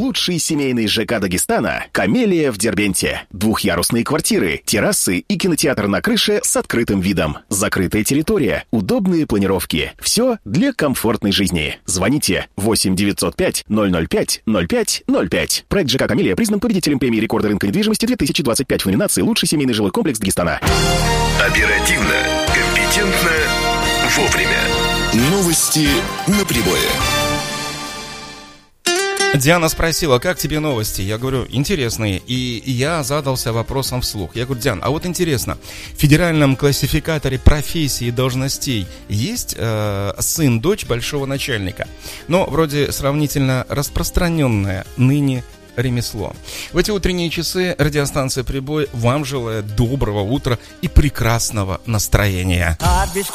Лучший семейный ЖК Дагестана «Камелия» в Дербенте. Двухъярусные квартиры, террасы и кинотеатр на крыше с открытым видом. Закрытая территория, удобные планировки. Все для комфортной жизни. Звоните 8 905 005 05 05. Проект ЖК «Камелия» признан победителем премии рекорда рынка недвижимости 2025 в номинации «Лучший семейный жилой комплекс Дагестана». Оперативно, компетентно, вовремя. Новости на прибое. Диана спросила, как тебе новости? Я говорю, интересные. И я задался вопросом вслух. Я говорю, Диан, а вот интересно, в федеральном классификаторе профессий и должностей есть сын, дочь большого начальника? Но вроде сравнительно распространенное ныне ремесло. В эти утренние часы радиостанция «Прибой» вам желает доброго утра и прекрасного настроения.